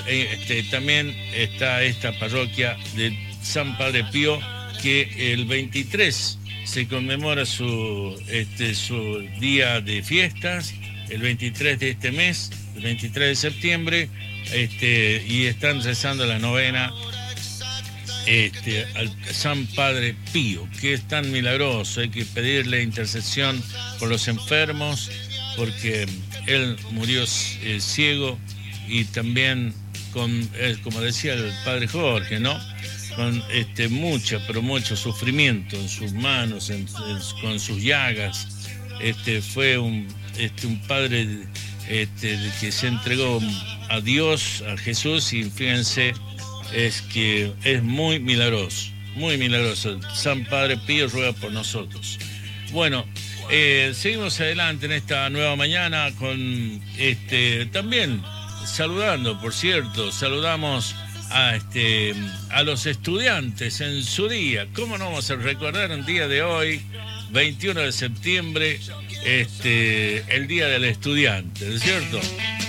también está esta parroquia de San Padre Pío, que el 23 se conmemora su día de fiestas, el 23 de este mes, el 23 de septiembre, y están rezando la novena al San Padre Pío, que es tan milagroso. Hay que pedirle intercesión por los enfermos, porque él murió ciego y también como decía el Padre Jorge, ¿no? Con mucho sufrimiento en sus manos, con sus llagas. Fue un padre que se entregó a Dios, a Jesús, y fíjense, es que es muy milagroso, muy milagroso. San Padre Pío ruega por nosotros. Bueno, seguimos adelante en esta nueva mañana con también saludando, por cierto, saludamos a los estudiantes en su día. ¿Cómo no vamos a recordar un día de hoy, 21 de septiembre, el Día del Estudiante, ¿no es cierto?